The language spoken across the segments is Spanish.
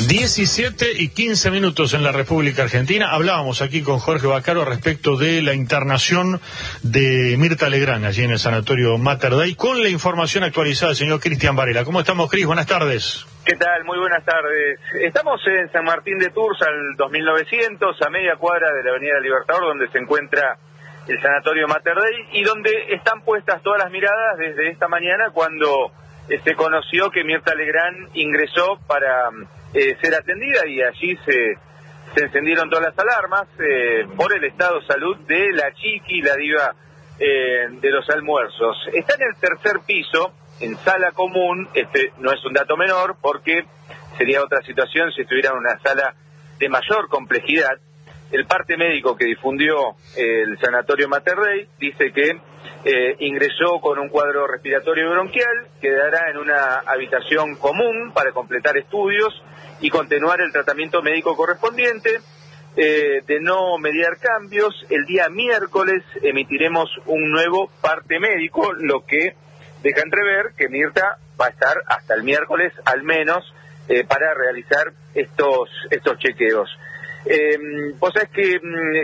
17:15 en la República Argentina. Hablábamos aquí con Jorge Vaccaro respecto de la internación de Mirta Legrand allí en el sanatorio Mater Dei, con la información actualizada del señor Cristian Varela. ¿Cómo estamos, Cris? Buenas tardes. ¿Qué tal? Muy buenas tardes. Estamos en San Martín de Tours, al 2900, a media cuadra de la Avenida Libertador, donde se encuentra el sanatorio Mater Dei y donde están puestas todas las miradas desde esta mañana, cuando se conoció que Mirta Legrand ingresó para ser atendida, y allí se encendieron todas las alarmas por el estado de salud de la Chiqui, la diva de los almuerzos. Está en el tercer piso, en sala común. Este no es un dato menor, porque sería otra situación si estuviera en una sala de mayor complejidad. El parte médico que difundió el sanatorio Mater Dei dice que ingresó con un cuadro respiratorio bronquial, quedará en una habitación común para completar estudios y continuar el tratamiento médico correspondiente. De no mediar cambios, el día miércoles emitiremos un nuevo parte médico, lo que deja entrever que Mirta va a estar hasta el miércoles al menos para realizar estos chequeos. Vos sabés que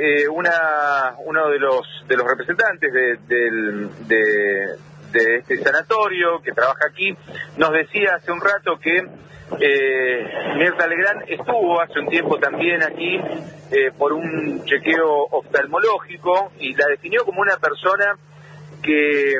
uno de los representantes de este sanatorio que trabaja aquí nos decía hace un rato que Mirta Legrand estuvo hace un tiempo también aquí por un chequeo oftalmológico, y la definió como una persona que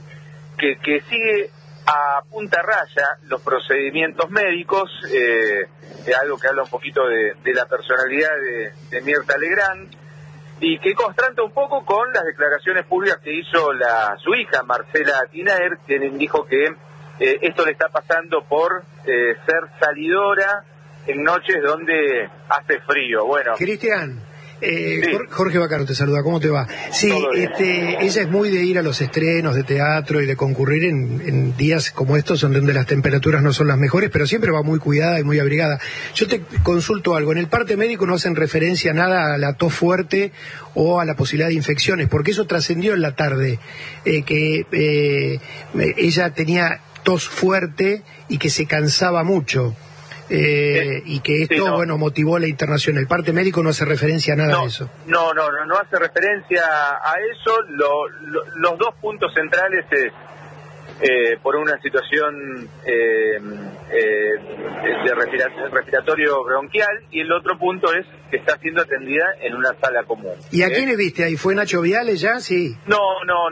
sigue a punta raya los procedimientos médicos, algo que habla un poquito de la personalidad de Mirta Legrand, y que contrasta un poco con las declaraciones públicas que hizo su hija, Marcela Tiner, quien dijo que esto le está pasando por ser salidora en noches donde hace frío. Bueno, Cristian, sí. Jorge Vaccaro te saluda, ¿cómo te va? Sí, ella es muy de ir a los estrenos de teatro y de concurrir en días como estos, donde las temperaturas no son las mejores, pero siempre va muy cuidada y muy abrigada. Yo te consulto algo, en el parte médico no hacen referencia nada a la tos fuerte o a la posibilidad de infecciones, porque eso trascendió en la tarde, que ella tenía tos fuerte y que se cansaba mucho. Y que esto, sí, bueno, motivó la internación. El parte médico no hace referencia a nada de eso. No hace referencia a eso. Los dos puntos centrales es por una situación de respiratorio bronquial, y el otro punto es que está siendo atendida en una sala común. ¿Y a quiénes viste ahí? ¿Fue Nacho Viales ya? Sí. No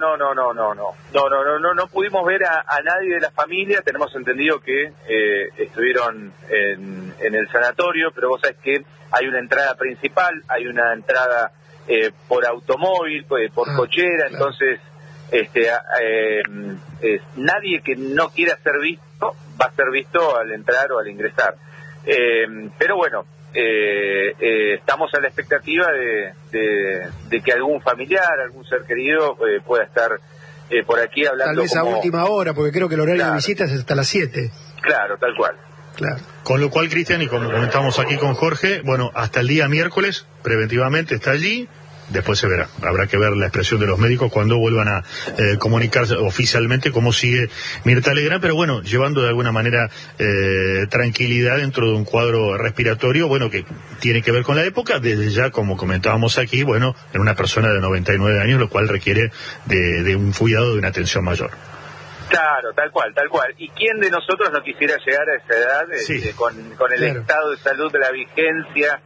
pudimos ver a nadie de la familia. Tenemos entendido que estuvieron en el sanatorio, pero vos sabés que hay una entrada principal, hay una entrada por automóvil, por cochera, claro. Entonces nadie que no quiera ser visto va a ser visto al entrar o al ingresar. Pero bueno, estamos a la expectativa de que algún familiar, algún ser querido pueda estar por aquí hablando. Tal vez a última hora, porque creo que el horario de visitas es hasta las 7. Claro, tal cual. Claro. Con lo cual, Cristian, y como comentamos aquí con Jorge, bueno, hasta el día miércoles, preventivamente está allí. Después se verá, habrá que ver la expresión de los médicos cuando vuelvan a comunicarse oficialmente cómo sigue Mirta Legrand, pero bueno, llevando de alguna manera tranquilidad dentro de un cuadro respiratorio, bueno, que tiene que ver con la época, desde ya, como comentábamos aquí, bueno, en una persona de 99 años, lo cual requiere de un cuidado, de una atención mayor. Claro, tal cual. ¿Y quién de nosotros no quisiera llegar a esa edad sí, con el claro, estado de salud, de la vigencia,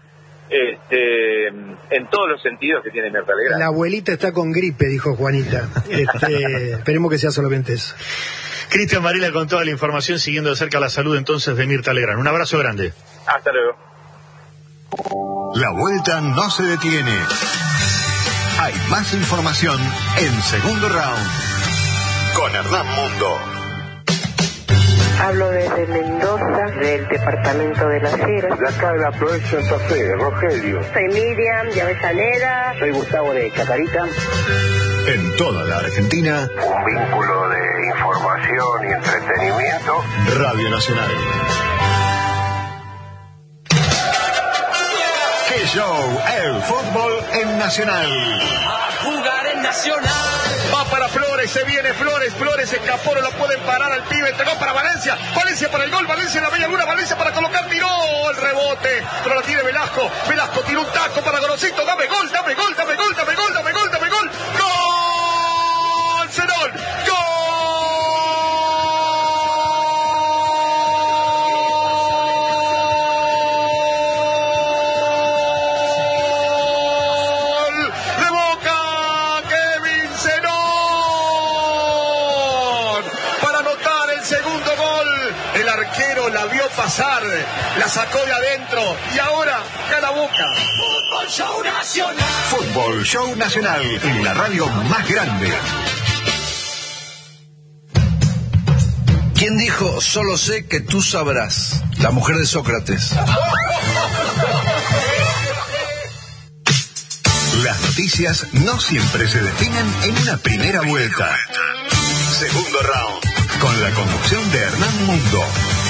en todos los sentidos que tiene Mirta Legrand? La abuelita está con gripe, dijo Juanita. Esperemos que sea solamente eso. Cristian Varela con toda la información, siguiendo de cerca la salud entonces de Mirta Legrand. Un abrazo grande. Hasta luego. La vuelta no se detiene. Hay más información en Segundo Round con Hernán Mundo. Hablo desde Mendoza, del departamento de Las Heras. De acá de la provincia de Santa Fe, Rogelio. Soy Miriam de Avellaneda. Soy Gustavo de Chacarita. En toda la Argentina, un vínculo de información y entretenimiento. Radio Nacional. ¡Qué show! El fútbol en Nacional. A jugar en Nacional. Va para Flores, se viene Flores escapó, no lo pueden parar al pibe, entregó para Valencia para el gol, Valencia en la media luna, Valencia para colocar, tiró, el rebote, pero la tiene Velasco. Velasco tiene un taco para Gorosito. Dame gol, dame gol, dame gol, dame gol, dame gol, dame gol. ¡Gol! ¡Zenón! ¡Gol! ¡De Boca! ¡Kevin Zenón! Para anotar el segundo gol. El arquero la vio pasar, la sacó de adentro y ahora gana Boca. Fútbol Show Nacional. Fútbol Show Nacional, en la radio más grande. ¿Quién dijo, solo sé que tú sabrás? La mujer de Sócrates. Las noticias no siempre se definen en una primera vuelta. Segundo round, con la conducción de Hernán Mundo.